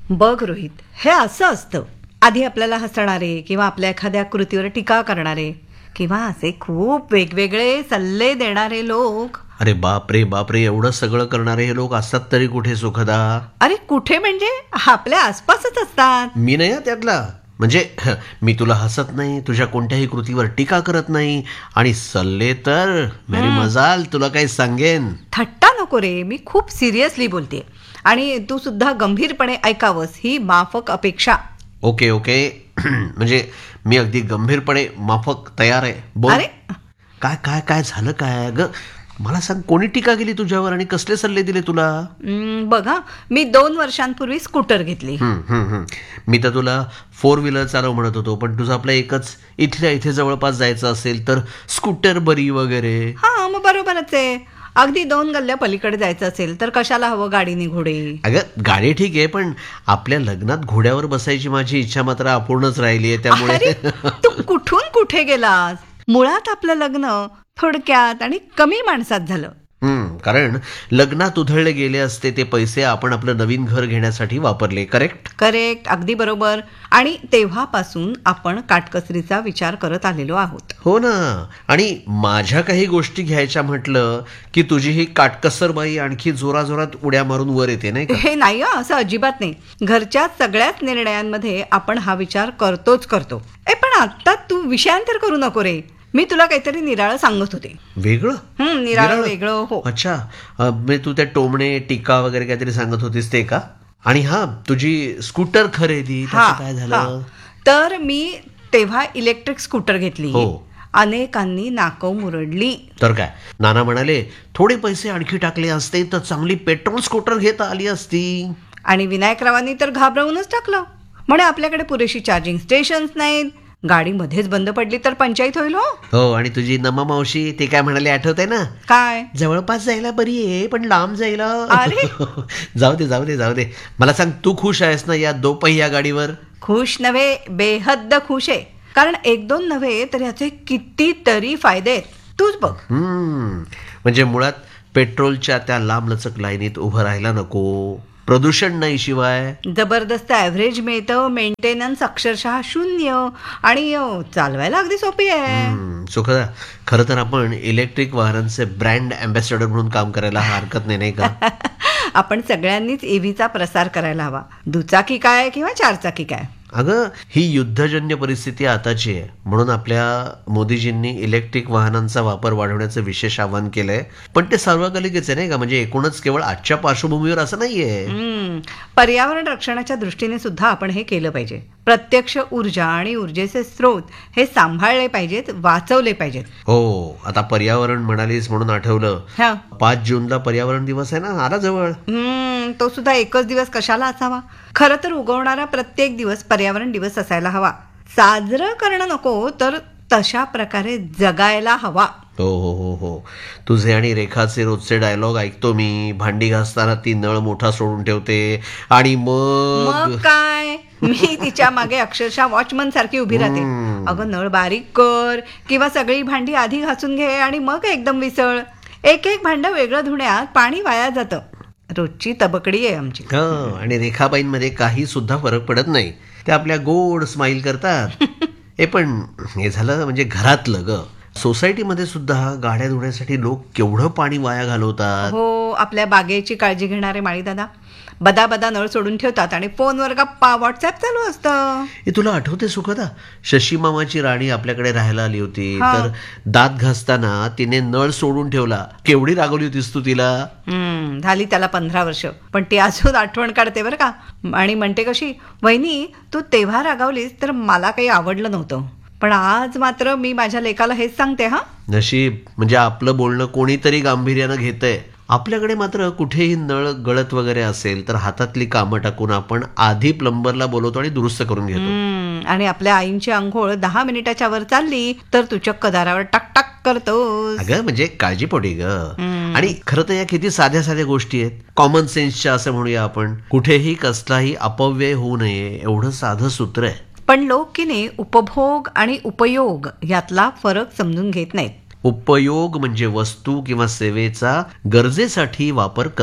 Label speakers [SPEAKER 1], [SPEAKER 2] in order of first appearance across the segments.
[SPEAKER 1] बघ रोहित, हे असं असतं. आधी आपल्याला हसणारे किंवा आपल्या एखाद्या कृतीवर टीका करणारे किंवा असे खूप वेगवेगळे सल्ले देणारे लोक.
[SPEAKER 2] अरे बापरे बापरे, एवढं सगळं करणारे हे लोक असतात तरी कुठे सुखदा?
[SPEAKER 1] अरे कुठे म्हणजे आपल्या आसपासच असतात.
[SPEAKER 2] मी नाही त्यातला. म्हणजे मी तुला हसत नाही, तुझ्या कोणत्याही कृतीवर टीका करत नाही, आणि सल्ले तर मेरी मजाल तुला काही सांगेन.
[SPEAKER 1] थट्टा नको रे, मी खूप सिरियसली बोलते आणि तू सुद्धा गंभीरपणे ऐकावंस ही माफक अपेक्षा.
[SPEAKER 2] Okay okay. म्हणजे मी अगदी गंभीरपणे माफक तयार आहे. बोल.
[SPEAKER 1] अरे
[SPEAKER 2] काय काय काय झालं काय ग? मला सांग, कोणी टीका केली तुझ्यावर आणि कसले सल्ले दिले तुला?
[SPEAKER 1] बघा, मी 2 वर्षांपूर्वी स्कूटर घेतली.
[SPEAKER 2] मी तर तुला 4 व्हीलर चालव म्हणत होतो, पण तुझं आपलं एकच, इथल्या इथे जवळपास जायचं असेल तर स्कूटर बरी वगैरे.
[SPEAKER 1] हा, मग बरोबरच आहे. अगदी 2 गल्ल्या पलीकडे जायचं असेल तर कशाला हवं गाडीने घोडे?
[SPEAKER 2] अगं गाडी ठीक आहे, पण आपल्या लग्नात घोड्यावर बसायची माझी इच्छा मात्र अपूर्णच राहिली आहे. त्यामुळे
[SPEAKER 1] अरे, तू कुठून कुठे गेलास? मुळात आपलं लग्न थोडक्यात आणि कमी माणसात झालं.
[SPEAKER 2] कारण लग्नात उधळले गेले असते ते पैसे आपण आपलं नवीन घर घेण्यासाठी वापरले. करेक्ट
[SPEAKER 1] करेक्ट, अगदी बरोबर. आणि तेव्हापासून आपण काटकसरीचा विचार करत आलेलो आहोत.
[SPEAKER 2] हो ना. आणि माझ्या काही गोष्टी घ्यायच्या म्हटलं की तुझी ही काटकसर बाई आणखी जोराजोरात उड्या मारून वर येते, नाही का?
[SPEAKER 1] हे नाही, असं अजिबात नाही. घरच्या सगळ्याच निर्णयांमध्ये आपण हा विचार करतोच करतो. पण आता तू विषयांतर करू नको रे. मी तुला काहीतरी निराळं सांगत होते.
[SPEAKER 2] वेगळं?
[SPEAKER 1] निराळं वेगळं. हो.
[SPEAKER 2] अच्छा, तू त्या टोमणे टीका वगैरे काहीतरी सांगत होतीस ते का? आणि हा, तुझी स्कूटर खरेदी काय झालं?
[SPEAKER 1] तर मी तेव्हा इलेक्ट्रिक स्कूटर घेतली.
[SPEAKER 2] हो.
[SPEAKER 1] अनेकांनी नाकं मुरडली.
[SPEAKER 2] तर काय, नाना म्हणाले थोडे पैसे आणखी टाकले असते तर चांगली पेट्रोल स्कूटर घेता आली असती.
[SPEAKER 1] आणि विनायकरावांनी तर घाबरवूनच टाकलं. म्हणे आपल्याकडे पुरेशी चार्जिंग स्टेशन्स नाहीत, गाडी मध्येच बंद पडली तर पंचायत होईल.
[SPEAKER 2] हो. आणि तुझी नमा मावशी ते काय म्हणाले आठवतंय ना?
[SPEAKER 1] काय?
[SPEAKER 2] जवळपास जायला बरी आहे, पण लांब जायला.
[SPEAKER 1] अरे
[SPEAKER 2] जाऊ दे जाऊ दे जाऊ दे. मला सांग, तू खुश आहेस ना या 2 पहिया गाडीवर?
[SPEAKER 1] खुश नव्हे, बेहद्द खुश आहे. कारण 1-2 नव्हे तर याचे कितीतरी फायदे आहेत. तूच बघ.
[SPEAKER 2] म्हणजे मुळात पेट्रोलच्या त्या लांबलचक लाईनीत उभं राहायला नको, प्रदूषण नाही, शिवाय
[SPEAKER 1] जबरदस्त ॲव्हरेज मिळतं, मेंटेनन्स अक्षरशः 0 आणि चालवायला अगदी सोपी आहे.
[SPEAKER 2] सुखदा, खरं तर आपण इलेक्ट्रिक वाहनांचे ब्रँड अँबॅसेडर म्हणून काम करायला हरकत नाही का?
[SPEAKER 1] आपण सगळ्यांनीच ईव्हीचा प्रसार करायला हवा. दुचाकी काय किंवा 4चाकी काय.
[SPEAKER 2] अगं, ही युद्धजन्य परिस्थिती आताची आहे, म्हणून आपल्या मोदीजींनी इलेक्ट्रिक वाहनांचा वापर वाढवण्याचं विशेष आवाहन केलंय. पण ते सार्वकालिकच आहे, नाही का? म्हणजे एकूणच केवळ आजच्या पार्श्वभूमीवर असं नाहीये.
[SPEAKER 1] पर्यावरण रक्षणाच्या दृष्टीने सुद्धा आपण हे केलं पाहिजे. प्रत्यक्ष ऊर्जा आणि ऊर्जेचे स्रोत हे सांभाळले पाहिजेत, वाचवले पाहिजेत.
[SPEAKER 2] हो. आता पर्यावरण म्हणालीस म्हणून आठवलं, 5 जूनला पर्यावरण दिवस आहे ना, आला जवळ.
[SPEAKER 1] तो सुद्धा एकच दिवस कशाला असावा? खरं तर उगवणारा प्रत्येक दिवस पर्यावरण दिवस असायला हवा. साजरं करणं नको, तर तशा प्रकारे जगायला हवा.
[SPEAKER 2] हो हो हो हो. तुझे आणि रेखाचे रोजचे डायलॉग ऐकतो मी. भांडी घासताना ती नळ मोठा सोडून ठेवते आणि मग
[SPEAKER 1] काय, मी तिच्या मागे अक्षरशः वॉचमन सारखी उभी राहते. अगं, नळ बारीक कर किंवा सगळी भांडी आधी घासून घे आणि मग एकदम विसळ. एक भांडं वेगळं धुण्यात पाणी वाया जातं. रोजची तबकडी आहे आमची.
[SPEAKER 2] आणि रेखाबाईंमध्ये काही सुद्धा फरक पडत नाही. ते आपल्या गोड स्माइल करतात. पण हे झालं म्हणजे घरातलं ग. सोसायटीमध्ये सुद्धा गाड्या धुण्यासाठी लोक केवढं पाणी वाया घालवतात.
[SPEAKER 1] हो. आपल्या बागेची काळजी घेणारे माळी दादा बदा नळ सोडून ठेवतात आणि फोनवर गप्पा, व्हॉट्सअप चालू असतं.
[SPEAKER 2] तुला आठवते सुखदा, शशी मामाची राणी आपल्याकडे राहायला आली होती, तर दात घासताना तिने नळ सोडून ठेवला. केवढी रागवली होतीस तू तिला?
[SPEAKER 1] झाली त्याला 15 वर्ष, पण ती अजून आठवण काढते बरं का. आणि म्हणते कशी, वहिनी तू तेव्हा रागावलीस तर मला काही आवडलं नव्हतं, पण आज मात्र मी माझ्या लेकाला हेच सांगते.
[SPEAKER 2] नशीब म्हणजे आपलं बोलणं कोणीतरी गांभीर्यानं घेतंय. आपल्याकडे मात्र कुठेही नळ गळत वगैरे असेल तर हातातली कामं टाकून आपण आधी प्लंबरला बोलवतो आणि दुरुस्त करून घेतो.
[SPEAKER 1] आणि आपल्या आईंची अंघोळ 10 मिनिटाच्या वर चालली तर तू चक्क दारावर टाक टाक करतो.
[SPEAKER 2] अगं म्हणजे काळजीपोटी ग. आणि खरं तर या किती साध्या साध्या गोष्टी आहेत, कॉमन सेन्सच्या असं म्हणूया आपण. कुठेही कसलाही अपव्यय होऊ नये एवढं साधं सूत्र आहे.
[SPEAKER 1] पण लोक की नाही उपभोग आणि उपयोग यातला फरक समजून घेत नाहीत.
[SPEAKER 2] उपयोग म्हणजे वस्तू किंवा सेवेचा गरजेसाठी वापर करणे.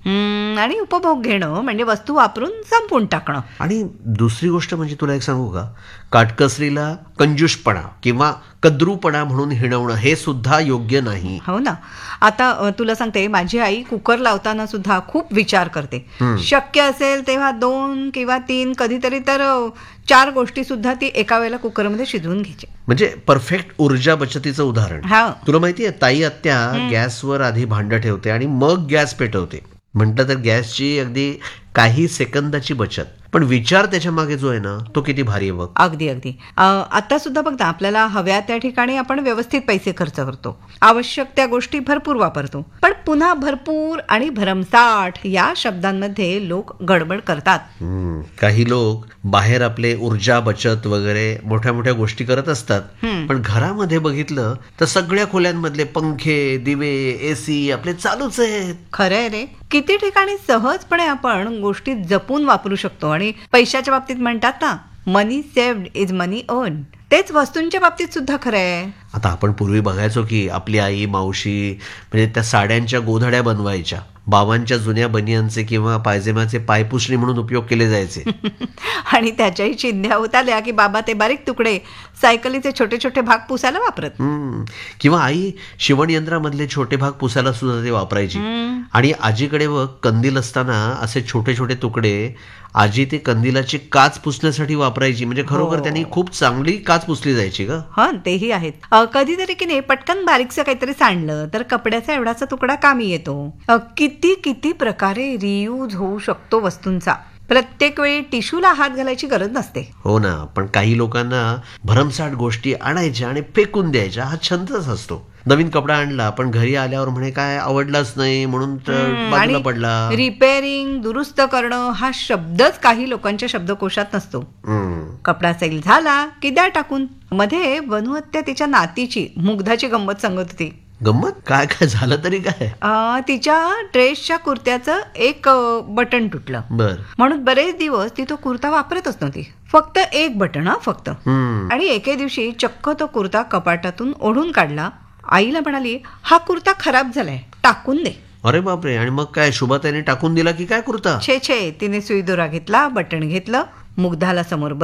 [SPEAKER 1] आणि उपभोग घेणं म्हणजे वस्तू वापरून संपवून टाकणं.
[SPEAKER 2] आणि दुसरी गोष्ट म्हणजे तुला एक सांगू का, काटकसरीला कंजूषपणा किंवा कद्रूपणा म्हणून हिणवणं हे सुद्धा योग्य नाही.
[SPEAKER 1] हो ना. आता तुला सांगते, माझी आई कुकर लावताना सुद्धा खूप विचार करते. शक्य असेल तेव्हा 2 किंवा 3, कधीतरी तर 4 गोष्टी सुद्धा ती एका वेळेला कुकरमध्ये शिजवून घ्यायची.
[SPEAKER 2] म्हणजे परफेक्ट ऊर्जा बचतीचं उदाहरण.
[SPEAKER 1] हा.
[SPEAKER 2] तुला माहितीये, ताई आत्या गॅसवर आधी भांडं ठेवते आणि मग गॅस पेटवते. म्हटलं तर गॅसची अगदी काही सेकंदाची बचत, पण विचार त्याच्या मागे जो आहे ना, तो किती भारी आहे बघ.
[SPEAKER 1] अगदी अगदी. आता सुद्धा बघ ना, आपल्याला हव्या त्या ठिकाणी आपण व्यवस्थित पैसे खर्च करतो, आवश्यक त्या गोष्टी भरपूर वापरतो, पण पुन्हा भरपूर आणि भरमसाठ या शब्दांमध्ये लोक गडबड करतात.
[SPEAKER 2] काही लोक बाहेर आपले ऊर्जा बचत वगैरे मोठ्या मोठ्या गोष्टी करत असतात, पण घरामध्ये बघितलं तर सगळ्या खोल्यांमधले पंखे, दिवे, एसी आपले चालूच आहेत.
[SPEAKER 1] खरंय रे. किती ठिकाणी सहजपणे आपण गोष्टी जपून वापरू शकतो. आणि पैशाच्या बाबतीत म्हणतात ना, मनी सेव्ड इज मनी अर्न. तेच वस्तूंच्या बाबतीत सुद्धा खरं आहे.
[SPEAKER 2] आता आपण पूर्वी बघायचो की आपली आई, मावशी म्हणजे त्या साड्यांच्या गोधड्या बनवायच्या, बाबांच्या जुन्या बनियांचे किंवा पायजेमाचे पायपुसणी म्हणून उपयोग केले जायचे.
[SPEAKER 1] आणि त्याच्याही चिंध्या उतारल्या की बाबा ते बारीक तुकडे सायकलीचे छोटे छोटे भाग पुसायला वापरत.
[SPEAKER 2] किंवा आई शिवणयंत्रामधले छोटे भाग पुसायला सुद्धा ते वापरायची. आणि आजीकडे व कंदील असताना असे छोटे छोटे तुकडे आजी ते कंदिलाची काच पुसण्यासाठी वापरायची. म्हणजे खरोखर त्यांनी खूप चांगली काच पुसली जायची का.
[SPEAKER 1] हा, तेही आहेत. कधीतरी की नाही पटकन बारीकचं काहीतरी सांडलं तर कपड्याचा एवढाचा तुकडा कामी येतो. किती किती प्रकारे रियूज होऊ शकतो वस्तूंचा. प्रत्येक वेळी टिश्यूला हात घालायची गरज नसते.
[SPEAKER 2] हो ना. पण काही लोकांना भरमसाठ गोष्टी आणायच्या आणि फेकून द्यायच्या हा छंदच असतो. नवीन कपडा आणला पण घरी आल्यावर म्हणे काय आवडलाच नाही म्हणून बाजूला पडला.
[SPEAKER 1] रिपेअरिंग, दुरुस्त करणं हा शब्दच काही लोकांच्या शब्दकोशात नसतो. कपडा सैल झाला की द्या टाकून. मध्ये वनहत्या तिच्या नातीची मुग्धाची गंमत सांगत होती.
[SPEAKER 2] गंमत काय काय झालं तरी काय.
[SPEAKER 1] तिच्या ड्रेसच्या कुर्त्याचं एक बटन तुटलं.
[SPEAKER 2] बर.
[SPEAKER 1] म्हणून बरेच दिवस ती तो कुर्ता वापरतच नव्हती. फक्त एक बटन, फक्त. आणि एके दिवशी चक्क तो कुर्ता कपाटातून ओढून काढला. आईला म्हणाली, हा कुर्ता खराब झालाय, टाकून दे.
[SPEAKER 2] अरे बापरे. आणि मग काय शुभाताईने टाकून दिला की काय कुर्ता.
[SPEAKER 1] छे छे. तिने सुई दोरा घेतला, बटन घेतलं, मुग्धाला समोर